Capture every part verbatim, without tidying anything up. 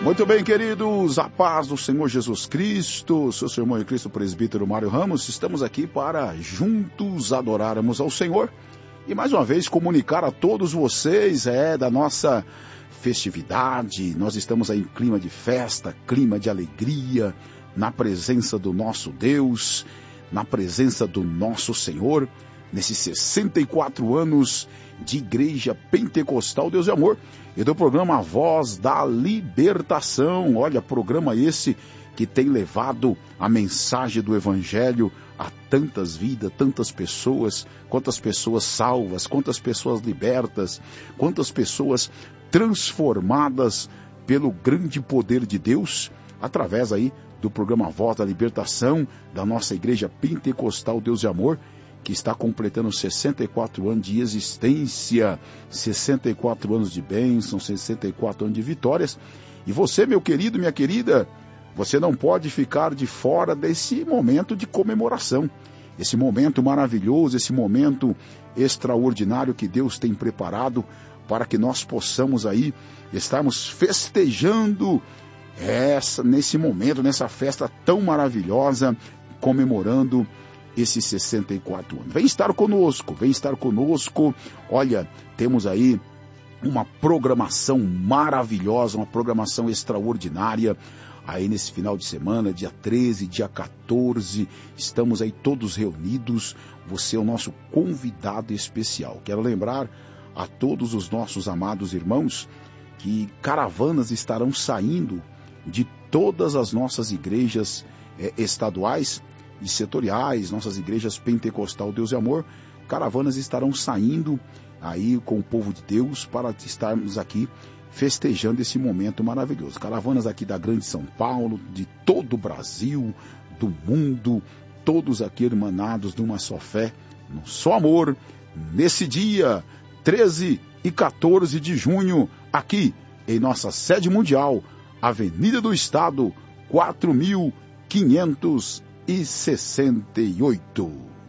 Muito bem, queridos, a paz do Senhor Jesus Cristo, seu irmão em Cristo, presbítero Mário Ramos, estamos aqui para juntos adorarmos ao Senhor e mais uma vez comunicar a todos vocês é, da nossa festividade. Nós estamos aí em clima de festa, clima de alegria, na presença do nosso Deus, na presença do nosso Senhor, nesses sessenta e quatro anos de Igreja Pentecostal Deus e Amor e do programa A Voz da Libertação. Olha, programa esse que tem levado a mensagem do Evangelho a tantas vidas, tantas pessoas, quantas pessoas salvas, quantas pessoas libertas, quantas pessoas transformadas pelo grande poder de Deus, através aí do programa A Voz da Libertação, da nossa Igreja Pentecostal Deus e Amor, que está completando sessenta e quatro anos de existência, sessenta e quatro anos de bênção, sessenta e quatro anos de vitórias. E você, meu querido, minha querida, você não pode ficar de fora desse momento de comemoração, esse momento maravilhoso, esse momento extraordinário que Deus tem preparado para que nós possamos aí estarmos festejando essa, nesse momento, nessa festa tão maravilhosa, comemorando esses sessenta e quatro anos. Vem estar conosco, vem estar conosco. Olha, temos aí uma programação maravilhosa, uma programação extraordinária. Aí nesse final de semana, dia treze, dia quatorze, estamos aí todos reunidos. Você é o nosso convidado especial. Quero lembrar a todos os nossos amados irmãos que caravanas estarão saindo de todas as nossas igrejas eh, estaduais e setoriais, nossas igrejas Pentecostal Deus e Amor. Caravanas estarão saindo aí com o povo de Deus para estarmos aqui festejando esse momento maravilhoso. Caravanas aqui da Grande São Paulo, de todo o Brasil, do mundo, todos aqui irmanados numa só fé, num só amor, nesse dia treze e quatorze de junho, aqui em nossa sede mundial, Avenida do Estado, quatro mil quinhentos e sessenta e oito.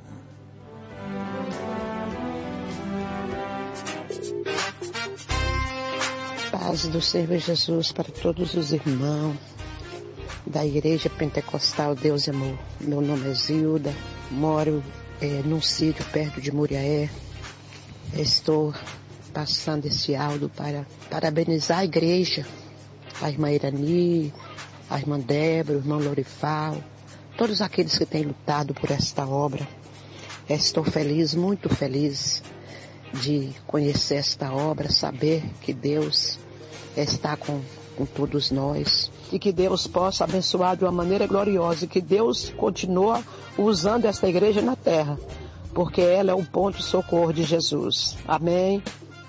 Paz do Senhor Jesus para todos os irmãos da Igreja Pentecostal Deus e Amor. Meu nome é Zilda, moro é, num sítio perto de Muriaé. Estou passando esse áudio para parabenizar a igreja, a irmã Irani, a irmã Débora, o irmão Lorifal, todos aqueles que têm lutado por esta obra. Estou feliz, muito feliz de conhecer esta obra, saber que Deus está com, com todos nós e que Deus possa abençoar de uma maneira gloriosa e que Deus continue usando esta igreja na terra, porque ela é um ponto de socorro de Jesus. Amém.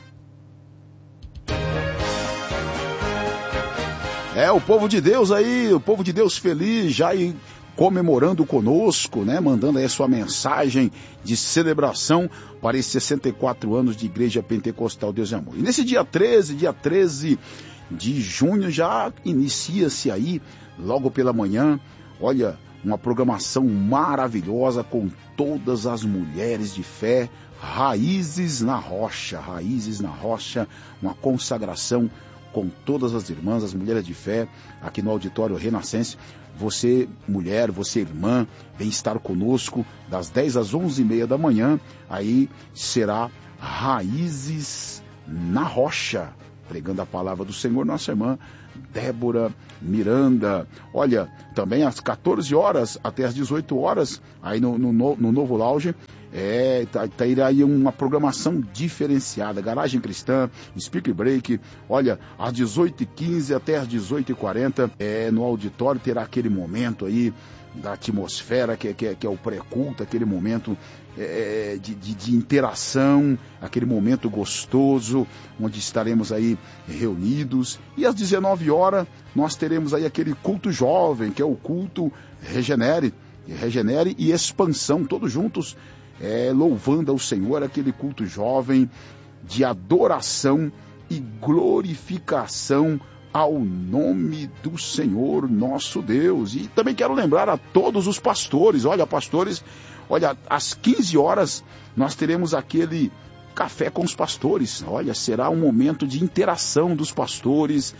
É, o povo de Deus aí, o povo de Deus feliz, já aí comemorando conosco, né? Mandando aí a sua mensagem de celebração para esses sessenta e quatro anos de Igreja Pentecostal Deus e Amor. E nesse dia treze, dia treze de junho, já inicia-se aí, logo pela manhã, olha, uma programação maravilhosa com todas as mulheres de fé, raízes na rocha, raízes na rocha, uma consagração com todas as irmãs, as mulheres de fé, aqui no Auditório Renascense. Você, mulher, você, irmã, vem estar conosco das dez às onze e meia da manhã. Aí será Raízes na Rocha, pregando a palavra do Senhor, nossa irmã Débora Miranda. Olha, também às quatorze horas até às dezoito horas, aí no, no, no Novo Lounge, é, tá, tá aí uma programação diferenciada, Garagem Cristã, Speak Break. Olha, às dezoito e quinze até às dezoito e quarenta, é, no auditório terá aquele momento aí da atmosfera que, que, que é o pré-culto, aquele momento é, de, de, de interação, aquele momento gostoso, onde estaremos aí reunidos. E às dezenove horas nós teremos aí aquele culto jovem, que é o culto Regenere, Regenere e Expansão, todos juntos, é, louvando ao Senhor, aquele culto jovem de adoração e glorificação ao nome do Senhor nosso Deus. E também quero lembrar a todos os pastores, olha, pastores, olha, às quinze horas nós teremos aquele café com os pastores. Olha, será um momento de interação dos pastores,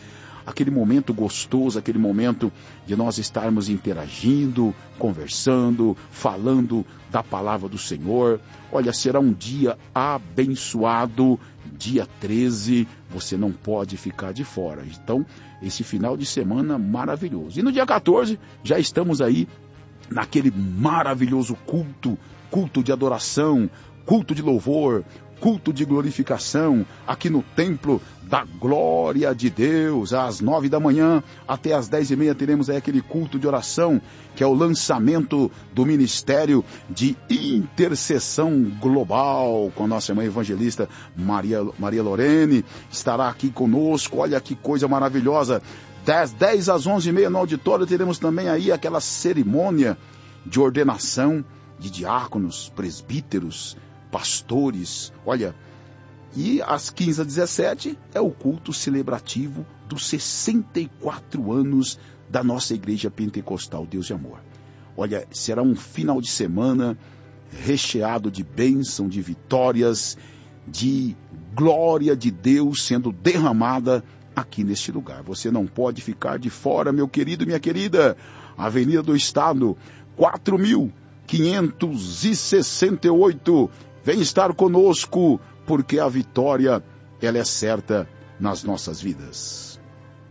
aquele momento gostoso, aquele momento de nós estarmos interagindo, conversando, falando da palavra do Senhor. Olha, será um dia abençoado, dia treze, você não pode ficar de fora. Então, esse final de semana maravilhoso. E no dia quatorze, já estamos aí naquele maravilhoso culto, culto de adoração, culto de louvor, culto de glorificação, aqui no Templo da Glória de Deus, às nove da manhã até às dez e meia teremos aí aquele culto de oração, que é o lançamento do Ministério de Intercessão Global, com a nossa irmã evangelista Maria, Maria Lorene, estará aqui conosco. Olha que coisa maravilhosa. Das dez às onze e meia no auditório teremos também aí aquela cerimônia de ordenação de diáconos, presbíteros, pastores. Olha, e às quinze às dezessete é o culto celebrativo dos sessenta e quatro anos da nossa Igreja Pentecostal Deus de Amor. Olha, será um final de semana recheado de bênção, de vitórias, de glória de Deus sendo derramada aqui neste lugar. Você não pode ficar de fora, meu querido e minha querida. Avenida do Estado, quatro mil quinhentos e sessenta e oito. Vem estar conosco, porque a vitória, ela é certa nas nossas vidas.